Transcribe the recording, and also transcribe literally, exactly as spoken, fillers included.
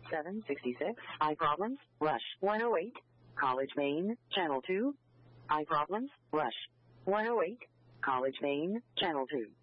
seven sixty-six. Eye problems, Rush one oh eight. College Main, Channel two. Eye problems, Rush one oh eight. College Main, Channel two.